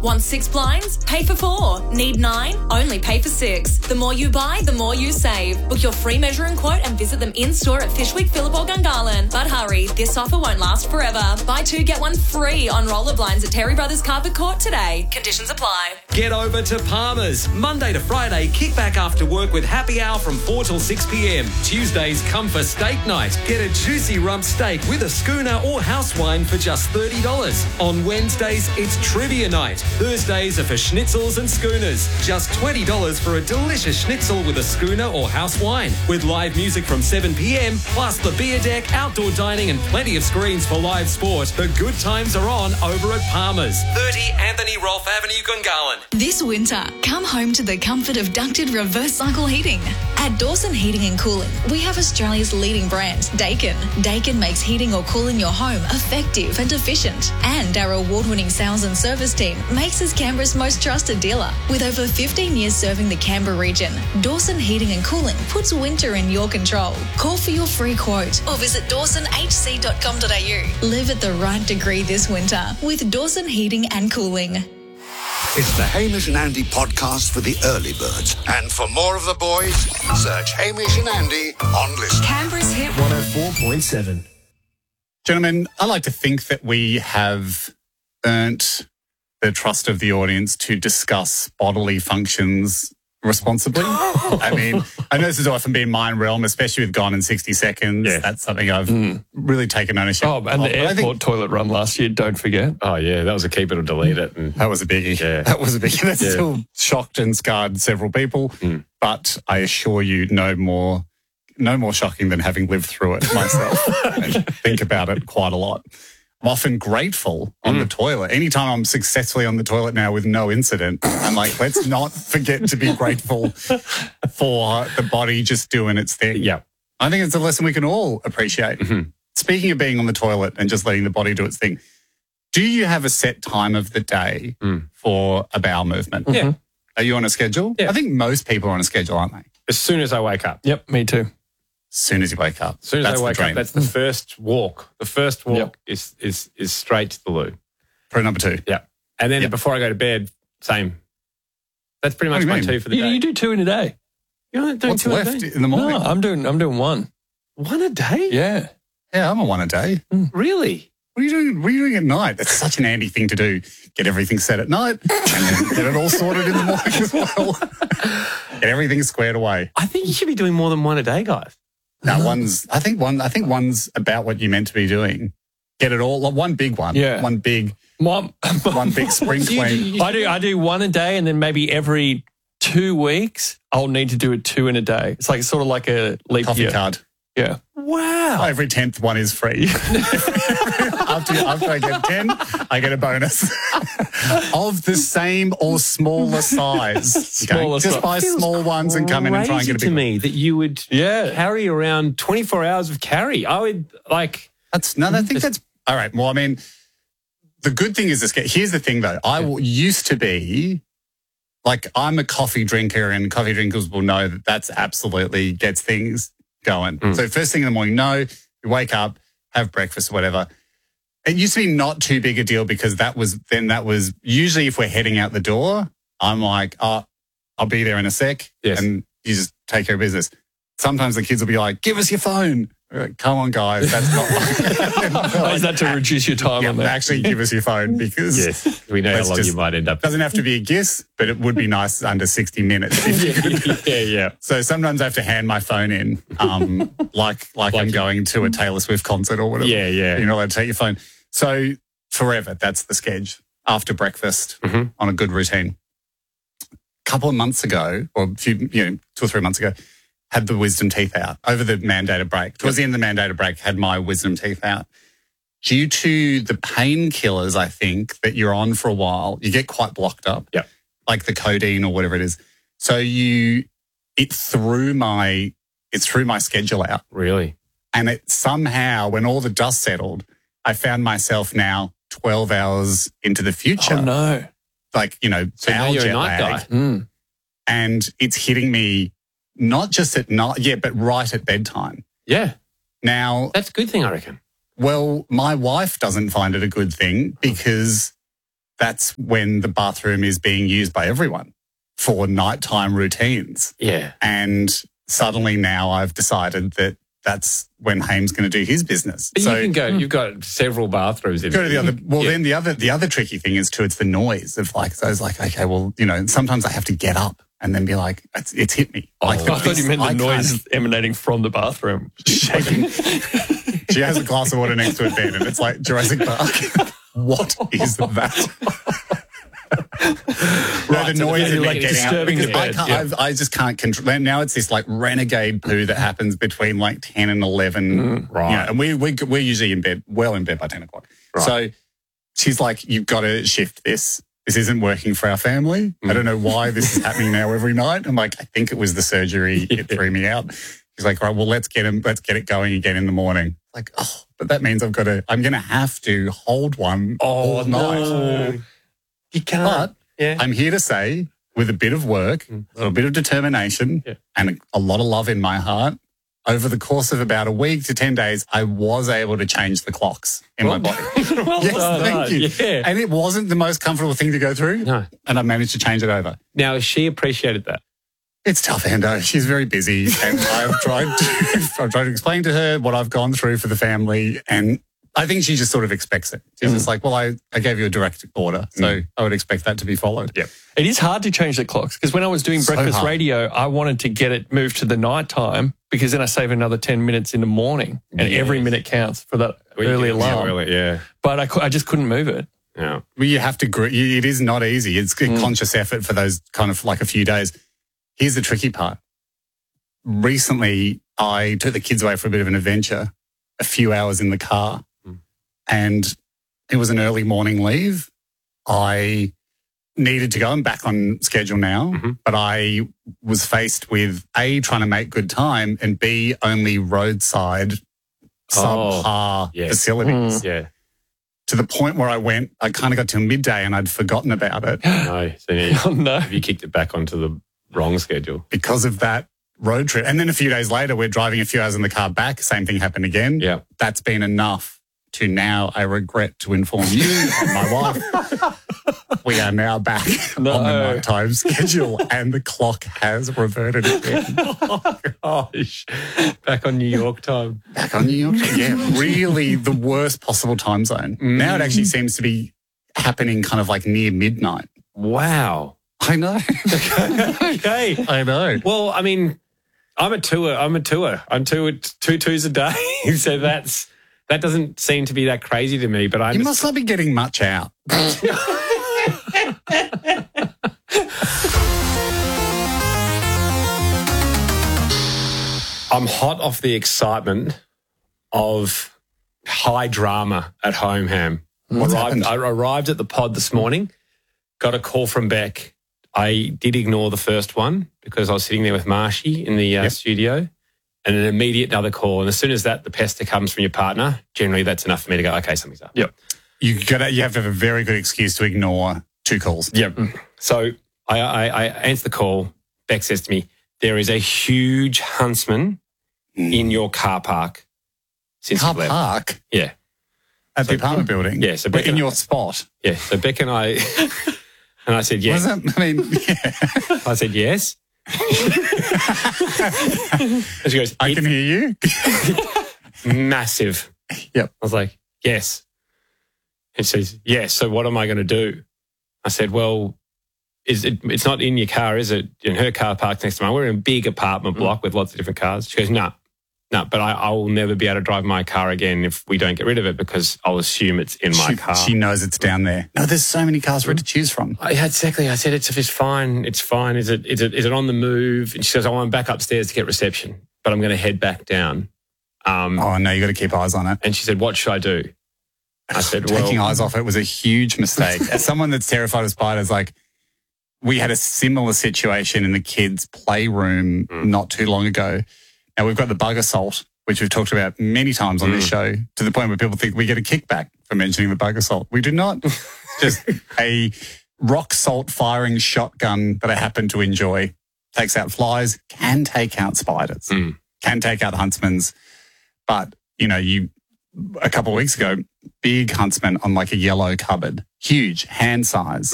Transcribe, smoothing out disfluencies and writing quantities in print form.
Want 6 blinds? Pay for 4. Need 9? Only pay for 6. The more you buy, the more you save. Book your free measure and quote and visit them in-store at Fishwick, Phillip or Gungahlin. But hurry, this offer won't last forever. Buy 2, get 1 free on roller blinds at Terry Brothers Carpet Court today. Conditions apply. Get over to Palmer's. Monday to Friday, kick back after work with happy hour from 4 till 6 p.m. Tuesday's Comfort Steak Night. Get a juicy rump steak with a schooner or house wine for just $30. On Wednesdays, it's Trivia Night. Thursdays are for schnitzels and schooners. Just $20 for a delicious schnitzel with a schooner or house wine. With live music from 7 p.m, plus the beer deck, outdoor dining and plenty of screens for live sport. The good times are on over at Palmer's. 30 Anthony Rolfe Avenue, Gungahlin. This winter, come home to the comfort of ducted reverse cycle heating. At Dawson Heating and Cooling, we have Australia's leading brand, Daikin. Daikin makes heating or cooling your home effective and efficient. And our award-winning sales and service team makes us Canberra's most trusted dealer. With over 15 years serving the Canberra region, Dawson Heating and Cooling puts winter in your control. Call for your free quote or visit dawsonhc.com.au. Live at the right degree this winter with Dawson Heating and Cooling. It's the Hamish and Andy podcast for the early birds. And for more of the boys, search Hamish and Andy on Listen. Canberra's Hit 104.7. Gentlemen, I like to think that we have earned the trust of the audience to discuss bodily functions responsibly. I mean, I know this has often been my realm, especially with Gone in 60 Seconds. Yeah. That's something I've really taken ownership of. Oh, and the airport toilet run last year, don't forget. Oh, yeah, that was a keep it or delete it. And That was a biggie. Yeah. That was a biggie. That still shocked and scarred several people. But I assure you, no more shocking than having lived through it myself and think about it quite a lot. I'm often grateful on the toilet. Anytime I'm successfully on the toilet now with no incident, I'm like, let's not forget to be grateful for the body just doing its thing. yeah. I think it's a lesson we can all appreciate. Speaking of being on the toilet and just letting the body do its thing, do you have a set time of the day for a bowel movement? Yeah. Are you on a schedule? Yeah. I think most people are on a schedule, aren't they? As soon as I wake up. Yep, me too. As soon as you wake up. As soon as That's I the wake dream. up, that's the first walk. The first walk is straight to the loo. For number 2. Yeah. And then before I go to bed, same. That's pretty much do you my mean? 2 for the You day. do 2 in a day. You're not doing What's 2 a left day? in the morning? No, I'm doing 1. 1 a day? Yeah. Yeah, I'm a 1 a day. Really? What are you doing? What are you doing at night? That's such an Andy thing to do. Get everything set at night and then get it all sorted in the morning as well. Get everything squared away. I think you should be doing more than 1 a day, guys. No, I think one's about what you're meant to be doing. Get it all. One big one. Yeah. One big One big spring clean. I do 1 a day, and then maybe every 2 weeks I'll need to do 2 in a day. It's like sort of like a leap Coffee year. card. Yeah. Wow. Every 10th one is free. after I get 10, I get a bonus of the same or smaller size. Smaller Just size. buy small ones and come in and try and get a Crazy big to one. me that you would Yeah. carry around 24 hours of carry. I would I think that's all right. Well, I mean, the good thing is this. Here's the thing, though. I used to be like I'm a coffee drinker, and coffee drinkers will know that that's absolutely gets things going. So first thing in the morning, you wake up, have breakfast or whatever. It used to be not too big a deal because that was usually if we're heading out the door, I'm like, oh, I'll be there in a sec. Yes. And you just take care of business. Sometimes the kids will be like, give us your phone. We're like, come on, guys. That's not Oh, is that to reduce your time on that? actually give us your phone because yes, we know how Let's long just- you might end up. doesn't have to be a guess, but it would be nice under 60 minutes. If you could. Yeah. So sometimes I have to hand my phone in, like I'm going to a Taylor Swift concert or whatever. Yeah. You're not allowed to take your phone. So forever, that's the schedule. After breakfast on a good routine. A couple of months ago, or 2 or 3 months ago, had the wisdom teeth out over the mandated break. Towards the end of the mandated break, had my wisdom teeth out. Due to the painkillers, I think, that you're on for a while, you get quite blocked up. Yep. Like the codeine or whatever it is. So it threw my schedule out. Really? And it somehow, when all the dust settled, I found myself now 12 hours into the future. Oh, no. Like, So now bowel you're a jet night lag. guy. And it's hitting me not just at night, but right at bedtime. Yeah. Now, That's a good thing, I reckon. well, my wife doesn't find it a good thing because that's when the bathroom is being used by everyone for nighttime routines. Yeah. And suddenly now I've decided that that's when Haim's going to do his business. But so you can go, you've got several bathrooms in go to the other. Well, Yeah. then the other tricky thing is too, it's the noise of like, so I was like, okay, well, you know, sometimes I have to get up and then be like, it's hit me. I Like, thought you meant the I noise emanating from the bathroom. shaking. She has a glass of water next to her bed and it's like Jurassic Park. What is that? The noise so of like me getting out. disturbing the Because bed, I just can't control. Now it's this like renegade poo that happens between like 10 and 11. Right. You know, and we're usually in bed by 10 o'clock. Right. So she's like, you've got to shift this. This isn't working for our family. I don't know why this is happening now every night. I'm like, I think it was the surgery. It threw me out. She's like, right, well, let's get it going again in the morning. Like, oh, but that means I'm going to have to hold one all night. You can't. But Yeah. I'm here to say, with a bit of work, a little bit of determination, and a lot of love in my heart, over the course of about a week to 10 days, I was able to change the clocks in my body. Well Yes, done. thank you. Yeah. And it wasn't the most comfortable thing to go through. No. And I managed to change it over. Now, she appreciated that. It's tough, Endo. She's very busy. And I've tried to explain to her what I've gone through for the family. And I think she just sort of expects it. She's just like, well, I gave you a direct order, so I would expect that to be followed. Yep. It is hard to change the clocks because when I was doing So breakfast hard. radio, I wanted to get it moved to the night time because then I save another 10 minutes in the morning and every minute counts for that early alarm. Yeah. But I just couldn't move it. Yeah. Well, you have to, it is not easy. It's a conscious effort for those kind of like a few days. Here's the tricky part. Recently, I took the kids away for a bit of an adventure, a few hours in the car, and it was an early morning leave. I needed to go. I'm back on schedule now, but I was faced with A, trying to make good time, and B, only roadside subpar facilities. Yeah. To the point where I kind of got to midday and I'd forgotten about it No. So now Oh, no. you kicked it back onto the wrong schedule. because of that road trip. And then a few days later, we're driving a few hours in the car back. Same thing happened again. Yeah. That's been enough to now I regret to inform you and my wife. We are now back on the nighttime schedule and the clock has reverted again. Gosh. Back on New York time. Back on New York. Yeah, really the worst possible time zone. Now it actually seems to be happening kind of like near midnight. Wow. I know. Okay. I know. Well, I mean, I'm a tour. I'm two tours a day. So that doesn't seem to be that crazy to me, but You must not be getting much out. I'm hot off the excitement of high drama at home, Ham. I arrived at the pod this morning, got a call from Beck. I did ignore the first one because I was sitting there with Marshy in the studio, and an immediate another call. And as soon as the pester comes from your partner, generally that's enough for me to go, okay, something's up. Yep. You have to have a very good excuse to ignore two calls. Yep. So I answer the call. Beck says to me, there is a huge huntsman in your car park since Car you've left. park Yeah. at the apartment building. Yeah, so Beck in and- your spot. Yeah. So Beck and I, and I said, yes. Was that, I mean, yeah. I said, yes. And she goes, I can hear you. massive. Yep. I was like, yes. And she says, yes. So what am I going to do? I said, well, it's not in your car, is it? In her car parked next to mine. We're in a big apartment block with lots of different cars. She goes, no, but I will never be able to drive my car again if we don't get rid of it because I'll assume it's in my car. She knows it's down there. No, there's so many cars for her to choose from. Exactly. I said, it's fine. It's fine. Is it on the move? And she says, I'm back upstairs to get reception, but I'm going to head back down. Oh, no, you got to keep eyes on it. And she said, what should I do? I said, well, Taking eyes off it was a huge mistake. As someone that's terrified of spiders, like, we had a similar situation in the kids' playroom not too long ago. Now, we've got the bug assault, which we've talked about many times on this show, to the point where people think we get a kickback for mentioning the bug assault. We do not. Just a rock salt firing shotgun that I happen to enjoy. Takes out flies, can take out spiders, can take out huntsmans. But, you know, a couple of weeks ago, big Huntsman on like a yellow cupboard, huge, hand size.